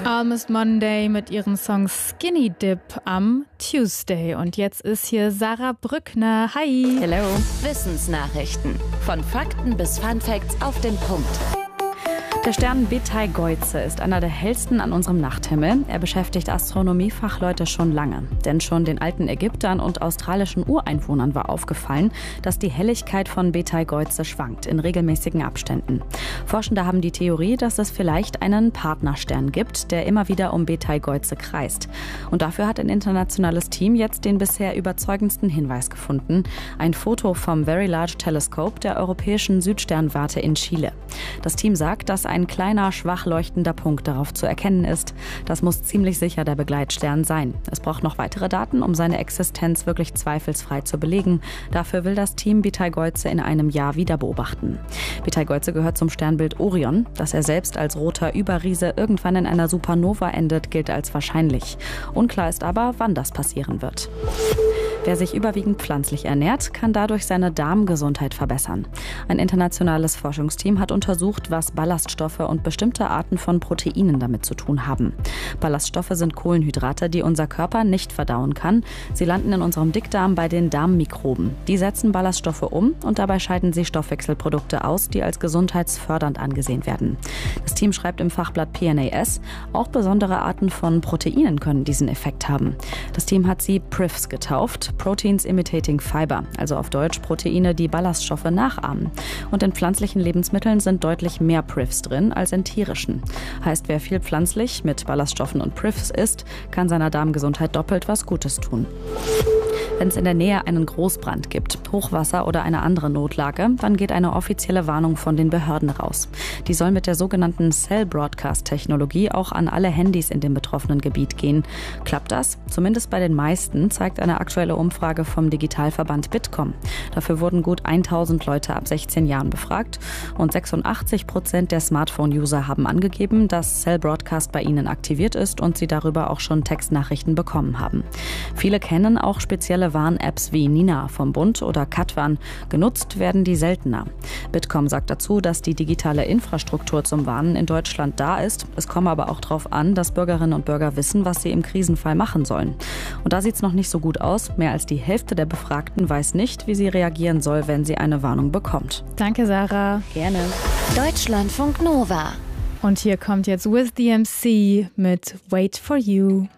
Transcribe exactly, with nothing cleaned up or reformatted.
Almost Monday mit ihrem Song Skinny Dip am Tuesday. Und jetzt ist hier Sarah Brückner. Hi. Hello. Wissensnachrichten. Von Fakten bis Funfacts auf den Punkt. Der Stern Beteigeuze ist einer der hellsten an unserem Nachthimmel. Er beschäftigt Astronomiefachleute schon lange. Denn schon den alten Ägyptern und australischen Ureinwohnern war aufgefallen, dass die Helligkeit von Beteigeuze schwankt in regelmäßigen Abständen. Forschende haben die Theorie, dass es vielleicht einen Partnerstern gibt, der immer wieder um Beteigeuze kreist. Und dafür hat ein internationales Team jetzt den bisher überzeugendsten Hinweis gefunden. Ein Foto vom Very Large Telescope der europäischen Südsternwarte in Chile. Das Team sagt, dass ein kleiner, schwach leuchtender Punkt darauf zu erkennen ist. Das muss ziemlich sicher der Begleitstern sein. Es braucht noch weitere Daten, um seine Existenz wirklich zweifelsfrei zu belegen. Dafür will das Team Beteigeuze in einem Jahr wieder beobachten. Beteigeuze gehört zum Sternbild Orion. Dass er selbst als roter Überriese irgendwann in einer Supernova endet, gilt als wahrscheinlich. Unklar ist aber, wann das passieren wird. Wer sich überwiegend pflanzlich ernährt, kann dadurch seine Darmgesundheit verbessern. Ein internationales Forschungsteam hat untersucht, was Ballaststoffe und bestimmte Arten von Proteinen damit zu tun haben. Ballaststoffe sind Kohlenhydrate, die unser Körper nicht verdauen kann. Sie landen in unserem Dickdarm bei den Darmmikroben. Die setzen Ballaststoffe um und dabei scheiden sie Stoffwechselprodukte aus, die als gesundheitsfördernd angesehen werden. Das Team schreibt im Fachblatt P N A S, auch besondere Arten von Proteinen können diesen Effekt haben. Das Team hat sie P R I Fs getauft. Proteins Imitating Fiber, also auf Deutsch Proteine, die Ballaststoffe nachahmen. Und in pflanzlichen Lebensmitteln sind deutlich mehr P R I Fs drin als in tierischen. Heißt, wer viel pflanzlich mit Ballaststoffen und P R I Fs isst, kann seiner Darmgesundheit doppelt was Gutes tun. Wenn es in der Nähe einen Großbrand gibt, Hochwasser oder eine andere Notlage, dann geht eine offizielle Warnung von den Behörden raus. Die soll mit der sogenannten Cell Broadcast Technologie auch an alle Handys in dem betroffenen Gebiet gehen. Klappt das? Zumindest bei den meisten, zeigt eine aktuelle Umfrage vom Digitalverband Bitkom. Dafür wurden gut tausend Leute ab sechzehn Jahren befragt und sechsundachtzig Prozent der Smartphone-User haben angegeben, dass Cell Broadcast bei ihnen aktiviert ist und sie darüber auch schon Textnachrichten bekommen haben. Viele kennen auch spezielle Warn-Apps wie Nina vom Bund oder Katwan. Genutzt werden die seltener. Bitkom sagt dazu, dass die digitale Infrastruktur zum Warnen in Deutschland da ist. Es komme aber auch darauf an, dass Bürgerinnen und Bürger wissen, was sie im Krisenfall machen sollen. Und da sieht es noch nicht so gut aus. Mehr als die Hälfte der Befragten weiß nicht, wie sie reagieren soll, wenn sie eine Warnung bekommt. Danke, Sarah. Gerne. Deutschlandfunk Nova. Und hier kommt jetzt With the M C mit Wait for You.